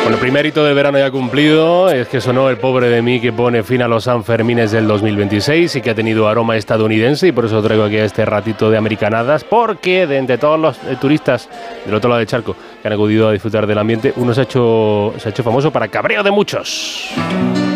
Bueno, el primer hito del verano ya cumplido es que sonó El pobre de mí, que pone fin a los Sanfermines del 2026 y que ha tenido aroma estadounidense, y por eso traigo aquí a este ratito de americanadas, porque de entre todos los turistas del otro lado del charco que han acudido a disfrutar del ambiente, uno se ha hecho famoso para cabreo de muchos.